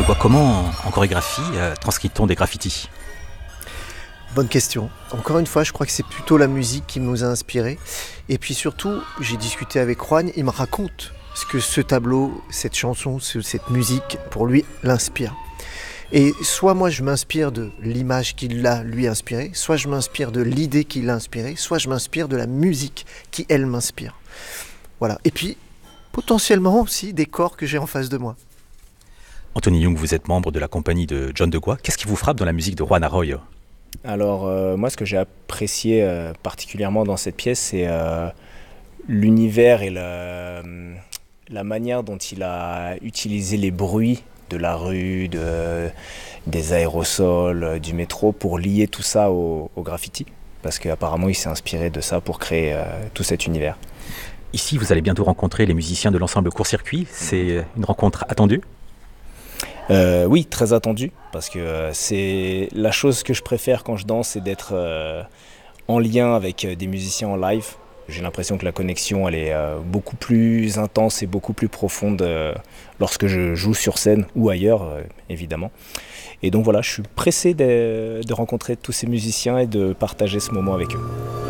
Degois, comment en chorégraphie transcrit-on des graffitis? Bonne question. Encore une fois, je crois que c'est plutôt la musique qui nous a inspirés. Et puis surtout, j'ai discuté avec Juan, il me raconte ce que ce tableau, cette chanson, cette musique, pour lui, l'inspire. Et soit moi je m'inspire de l'image qui l'a lui inspiré, soit je m'inspire de l'idée qui l'a inspiré, soit je m'inspire de la musique qui elle m'inspire. Voilà. Et puis potentiellement aussi des corps que j'ai en face de moi. Anthony Young, vous êtes membre de la compagnie de John Degois. Qu'est-ce qui vous frappe dans la musique de Juan Arroyo? Alors moi ce que j'ai apprécié particulièrement dans cette pièce, c'est l'univers et la manière dont il a utilisé les bruits de la rue, des aérosols, du métro, pour lier tout ça au graffiti. Parce qu'apparemment, il s'est inspiré de ça pour créer tout cet univers. Ici, vous allez bientôt rencontrer les musiciens de l'ensemble Court-Circuit. C'est une rencontre attendue? Oui, très attendue. Parce que c'est la chose que je préfère quand je danse, c'est d'être en lien avec des musiciens en live. J'ai l'impression que la connexion elle est beaucoup plus intense et beaucoup plus profonde lorsque je joue sur scène ou ailleurs, évidemment. Et donc voilà, je suis pressé de rencontrer tous ces musiciens et de partager ce moment avec eux.